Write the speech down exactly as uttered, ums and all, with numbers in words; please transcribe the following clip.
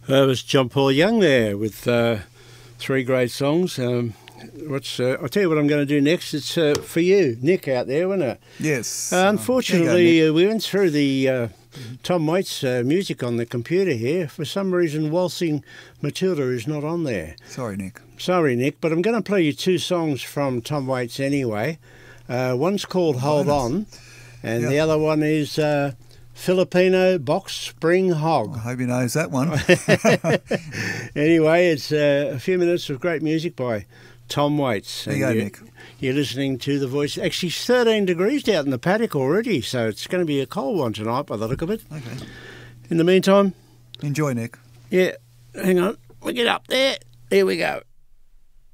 That was John Paul Young there with uh, three great songs. Um, what's uh, I'll tell you what I'm going to do next. It's uh, for you, Nick, out there, wasn't it? Yes. Uh, unfortunately, There you uh, we went through the uh, Tom Waits uh, music on the computer here. For some reason, Waltzing Matilda is not on there. go. Sorry, Nick. Sorry, Nick, but I'm going to play you two songs from Tom Waits anyway. Uh, one's called Hold On, and Yeah. the other one is uh, Filipino Box Spring Hog. I hope he knows that one. Anyway, it's uh, a few minutes of great music by Tom Waits. There you And go, you- Nick. You're listening to The Voice. Actually, it's thirteen degrees out in the paddock already, so it's going to be a cold one tonight by the look of it. Okay. In the meantime, Enjoy, Nick. yeah, hang on. We get up there. Here we go.